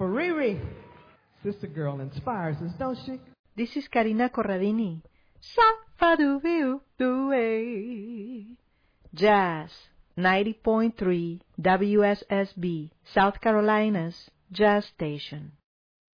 For Riri, Sister Girl inspires us, don't she? This is Karina Corradini. Sa-fa-do-do-do-way. Jazz, 90.3 WSSB, South Carolina's Jazz Station.